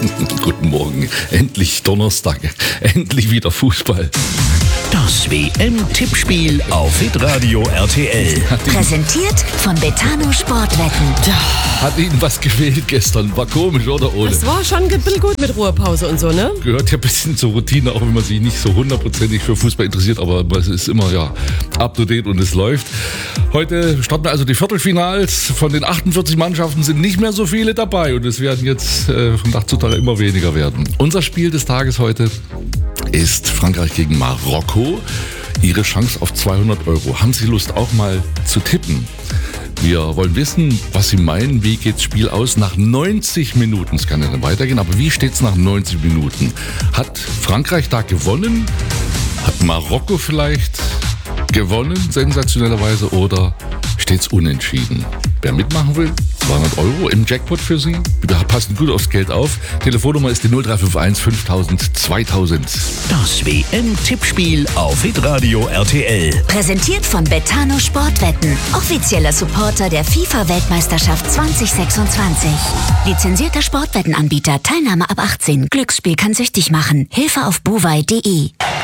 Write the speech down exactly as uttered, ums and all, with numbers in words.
Guten Morgen. Endlich Donnerstag. Endlich wieder Fußball. Das W M-Tippspiel auf Hitradio R T L. Präsentiert von Betano Sportwetten. Hat Ihnen was gefehlt gestern? War komisch, oder, Ole? Es war schon ein bisschen gut mit Ruhepause und so, ne? Gehört ja ein bisschen zur Routine, auch wenn man sich nicht so hundertprozentig für Fußball interessiert, aber es ist immer ja up to date und es läuft. Heute starten wir also die Viertelfinals. Von den achtundvierzig Mannschaften sind nicht mehr so viele dabei und es werden jetzt äh, von Tag zu Tag immer weniger werden. Unser Spiel des Tages heute ist Frankreich gegen Marokko. Ihre Chance auf zweihundert Euro. Haben Sie Lust auch mal zu tippen? Wir wollen wissen, was Sie meinen, wie geht das Spiel aus nach neunzig Minuten. Es kann ja dann weitergehen, aber wie steht es nach neunzig Minuten? Hat Frankreich da gewonnen? Hat Marokko vielleicht gewonnen, sensationellerweise, oder steht es unentschieden? Wer mitmachen will, zweihundert Euro im Jackpot für Sie. Wir passen gut aufs Geld auf. Telefonnummer ist die null drei fünf eins fünftausend zweitausend. Das W M-Tippspiel auf Hitradio R T L. Präsentiert von Betano Sportwetten. Offizieller Supporter der FIFA-Weltmeisterschaft zwanzig sechsundzwanzig. Lizenzierter Sportwettenanbieter. Teilnahme ab achtzehn. Glücksspiel kann süchtig machen. Hilfe auf buwei punkt de.